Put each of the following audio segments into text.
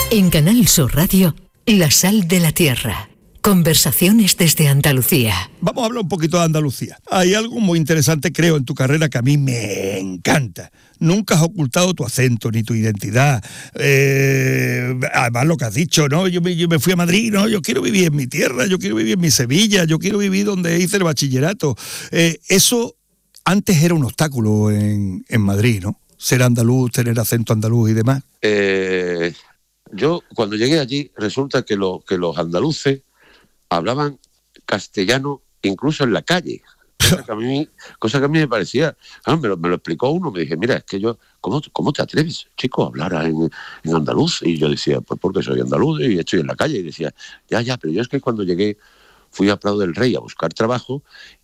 En Canal Sur Radio, La Sal de la Tierra. Conversaciones desde Andalucía. Vamos a hablar un poquito de Andalucía. Hay algo muy interesante, creo, en tu carrera que a mí me encanta. Nunca has ocultado tu acento ni tu identidad. Además, lo que has dicho, ¿no? Yo me fui a Madrid, ¿no? Yo quiero vivir en mi tierra, yo quiero vivir en mi Sevilla, yo quiero vivir donde hice el bachillerato. Eso antes era un obstáculo en Madrid, ¿no? Ser andaluz, tener acento andaluz y demás. Yo, cuando llegué allí, resulta que los andaluces hablaban castellano incluso en la calle. Cosa que a mí me parecía... me lo explicó uno, me dije, mira, es que yo... ¿Cómo te atreves, chico, a hablar en andaluz? Y yo decía, pues porque soy andaluz y estoy en la calle. Y decía, ya, pero yo es que cuando llegué fui a Prado del Rey a buscar trabajo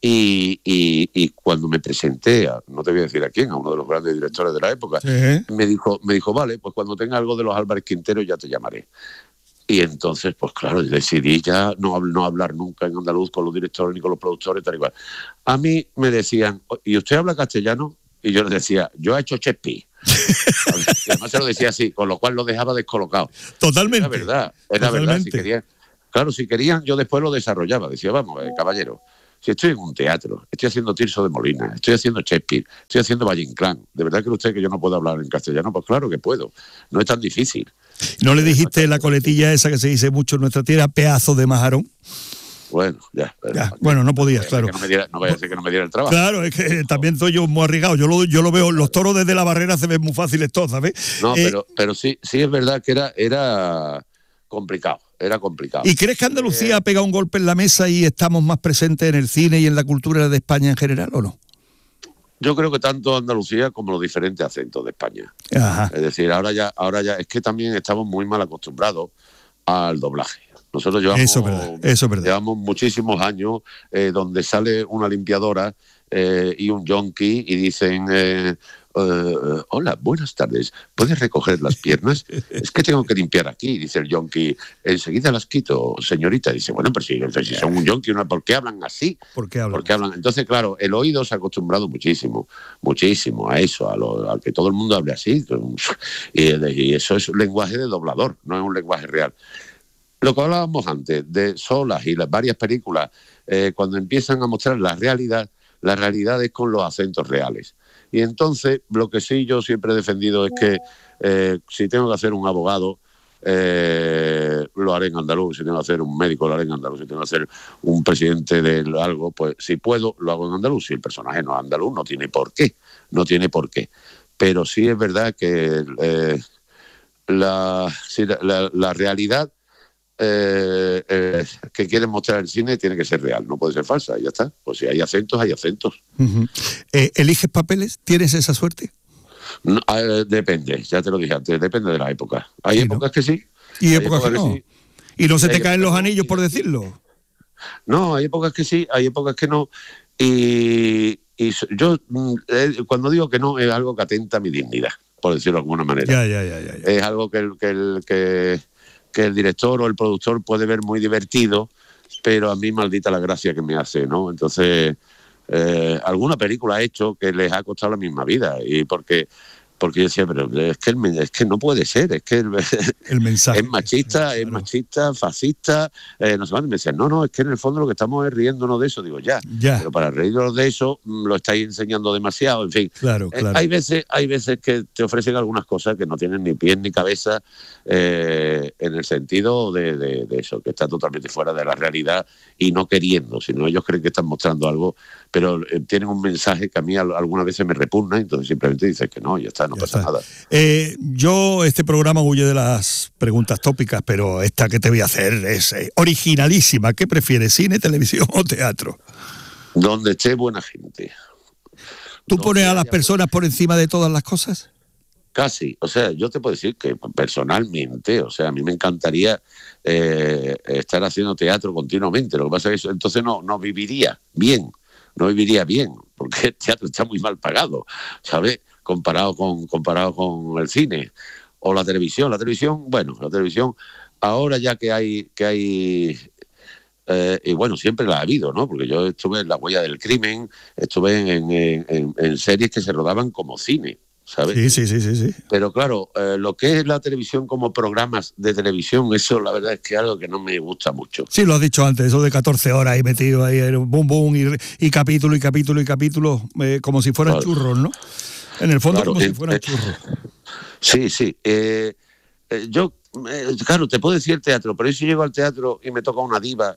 y cuando me presenté, no te voy a decir a quién, a uno de los grandes directores de la época, me dijo, vale, pues cuando tenga algo de los Álvarez Quintero ya te llamaré. Y entonces, pues claro, decidí ya no hablar nunca en andaluz con los directores ni con los productores, tal y cual. A mí me decían, ¿y usted habla castellano? Y yo les decía, yo he hecho Shakespeare. Y además se lo decía así, con lo cual lo dejaba descolocado. Totalmente. Era verdad. Si querían, yo después lo desarrollaba. Decía, vamos, caballero, si estoy en un teatro, estoy haciendo Tirso de Molina, estoy haciendo Shakespeare, estoy haciendo Valle Inclán, ¿de verdad cree usted que yo no puedo hablar en castellano? Pues claro que puedo, no es tan difícil. ¿No le dijiste la coletilla esa que se dice mucho en nuestra tierra, pedazo de majarón? Bueno, ya. Bueno, no podías, claro. No vaya a ser que no me diera el trabajo. Claro, es que también soy yo muy arriesgado. Yo lo veo, los toros desde la barrera se ven muy fáciles todos, ¿sabes? No, pero sí es verdad que era complicado. ¿Y crees que Andalucía ha pegado un golpe en la mesa y estamos más presentes en el cine y en la cultura de España en general, o no? Yo creo que tanto Andalucía como los diferentes acentos de España. Ajá. Es decir, ahora ya es que también estamos muy mal acostumbrados al doblaje. Nosotros Eso es verdad. Llevamos muchísimos años donde sale una limpiadora y un yonki y dicen hola, buenas tardes, ¿puedes recoger las piernas? Es que tengo que limpiar aquí, dice el yonki. Enseguida las quito, señorita. Dice, bueno, pero si son un yonki, ¿por qué hablan así? ¿Por qué hablan? Entonces, claro, el oído se ha acostumbrado muchísimo a eso, a que todo el mundo hable así. Y eso es un lenguaje de doblador, no es un lenguaje real. Lo que hablábamos antes, de Solas y las varias películas, cuando empiezan a mostrar la realidad es con los acentos reales. Y entonces, lo que sí yo siempre he defendido es que si tengo que hacer un abogado, lo haré en andaluz. Si tengo que hacer un médico, lo haré en andaluz. Si tengo que hacer un presidente de algo, pues si puedo, lo hago en andaluz. Si el personaje no es andaluz, no tiene por qué. Pero sí es verdad que la realidad que quieren mostrar el cine tiene que ser real, no puede ser falsa, y ya está. Pues si hay acentos, hay acentos. Uh-huh. ¿Eliges papeles? ¿Tienes esa suerte? No, depende, ya te lo dije antes, depende de la época. Hay épocas que sí. Y épocas que no. Sí. ¿Y no se te caen los anillos por decirlo? No, hay épocas que sí, hay épocas que no. Y yo, cuando digo que no, es algo que atenta a mi dignidad, por decirlo de alguna manera. Ya. Es algo que el director o el productor puede ver muy divertido, pero a mí maldita la gracia que me hace, ¿no? Entonces, alguna película he hecho que les ha costado la misma vida, y porque yo decía, pero es que no puede ser, es que el mensaje es machista, fascista, no sé cuánto. Y me decían, no, es que en el fondo lo que estamos es riéndonos de eso. Digo, ya. Pero para reírnos de eso lo estáis enseñando demasiado, en fin. Claro. Hay veces que te ofrecen algunas cosas que no tienen ni pies ni cabeza, en el sentido de eso, que está totalmente fuera de la realidad y no queriendo, sino ellos creen que están mostrando algo, pero tienen un mensaje que a mí algunas veces me repugna, entonces simplemente dices que no, ya está, no pasa nada. Este programa huye de las preguntas tópicas, pero esta que te voy a hacer es originalísima. ¿Qué prefieres, cine, televisión o teatro? Donde esté buena gente. ¿Tú pones a las personas por encima de todas las cosas? Casi, o sea, yo te puedo decir que personalmente, o sea, a mí me encantaría estar haciendo teatro continuamente. Lo que pasa es que entonces no viviría bien, porque el teatro está muy mal pagado, ¿sabes? Comparado con el cine o la televisión. La televisión, ahora ya que hay y bueno, siempre la ha habido, ¿no? Porque yo estuve en La huella del crimen, estuve en series que se rodaban como cine. ¿sabes? Sí. Pero claro, lo que es la televisión como programas de televisión, eso la verdad es que es algo que no me gusta mucho. Sí, lo has dicho antes, eso de 14 horas ahí metido ahí, boom, boom, y capítulo, como si fueran churros, ¿no? En el fondo, como si fueran churros. Sí. Yo, claro, te puedo decir teatro, pero si llego al teatro y me toca una diva,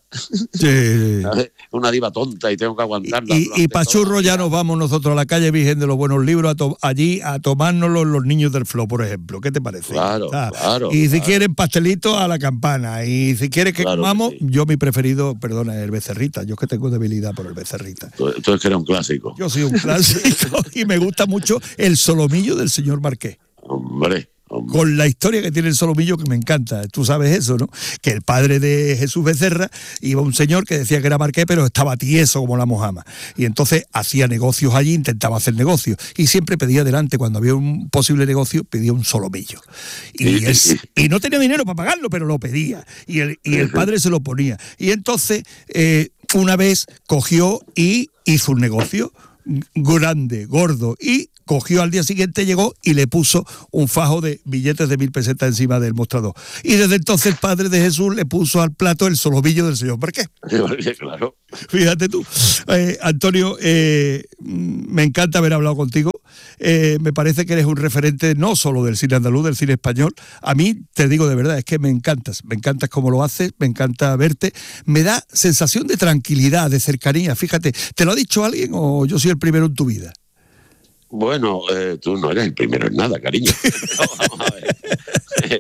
una diva tonta y tengo que aguantarla. Y pa' churro ya nos vamos nosotros a la calle Virgen de los Buenos Libros, allí a tomárnoslo los niños del Flo, por ejemplo. ¿Qué te parece? Claro. Y si quieren pastelitos, a la campana. Y si quieres que comamos, yo mi preferido, perdona, el Becerrita. Yo es que tengo debilidad por el Becerrita. Tú es que eres un clásico. Yo soy un clásico y me gusta mucho el solomillo del señor Marqués. Hombre. Con la historia que tiene el solomillo, que me encanta. Tú sabes eso, ¿no? Que el padre de Jesús Becerra iba un señor que decía que era marqués, pero estaba tieso como la mojama. Y entonces hacía negocios allí, intentaba hacer negocios. Y siempre pedía delante, cuando había un posible negocio, pedía un solomillo. Y no tenía dinero para pagarlo, pero lo pedía. Y el padre se lo ponía. Y entonces, una vez cogió y hizo un negocio grande, gordo, y cogió al día siguiente, llegó y le puso un fajo de billetes de 1.000 pesetas encima del mostrador. Y desde entonces el padre de Jesús le puso al plato el solomillo del señor Marqués. Claro. Fíjate tú. Antonio, me encanta haber hablado contigo. Me parece que eres un referente no solo del cine andaluz, del cine español. A mí, te digo de verdad, es que me encantas cómo lo haces, me encanta verte. Me da sensación de tranquilidad, de cercanía. Fíjate, ¿te lo ha dicho alguien o yo soy el primero en tu vida? Bueno, tú no eres el primero en nada, cariño. Vamos a ver.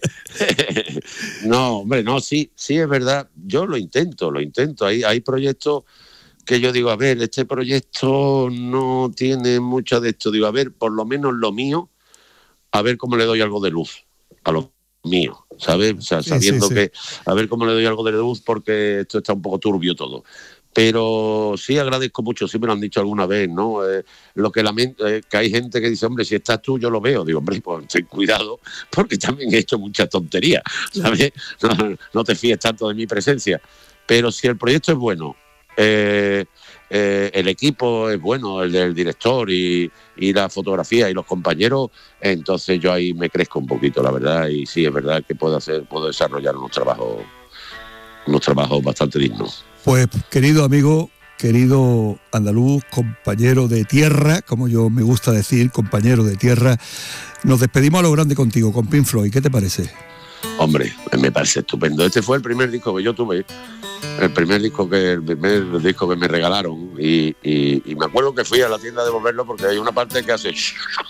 No, hombre, no, sí es verdad. Yo lo intento. Hay proyectos que yo digo, a ver, este proyecto no tiene mucho de esto. Digo, a ver, por lo menos lo mío, a ver cómo le doy algo de luz a lo mío, ¿sabes? O sea, sabiendo que a ver cómo le doy algo de luz, porque esto está un poco turbio todo. Pero sí agradezco mucho, sí me lo han dicho alguna vez, ¿no? Lo que lamento es que hay gente que dice, hombre, si estás tú, yo lo veo. Digo, hombre, pues ten cuidado, porque también he hecho muchas tonterías, ¿sabes? No te fíes tanto de mi presencia. Pero si el proyecto es bueno, el equipo es bueno, el del director y la fotografía y los compañeros, entonces yo ahí me crezco un poquito, la verdad. Y sí, es verdad que puedo desarrollar unos trabajos bastante dignos. Pues, querido amigo, querido andaluz, compañero de tierra, como yo me gusta decir, compañero de tierra, nos despedimos a lo grande contigo, con Pink Floyd. ¿Qué te parece? Hombre, me parece estupendo. Este fue el primer disco que yo tuve, el primer disco que me regalaron, y me acuerdo que fui a la tienda a devolverlo porque hay una parte que hace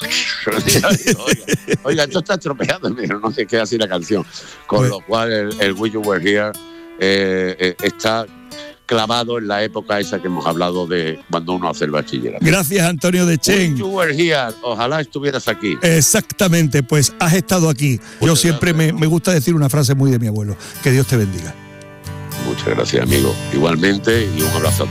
oiga, esto está estropeado. No sé qué así la canción, con lo cual el Wish You Were Here está clavado en la época esa que hemos hablado de cuando uno hace el bachillerato. Gracias, Antonio de Chen. You were here. Ojalá estuvieras aquí. Exactamente, pues has estado aquí. Yo siempre me gusta decir una frase muy de mi abuelo: que Dios te bendiga. Muchas gracias, amigo. Igualmente, y un abrazo.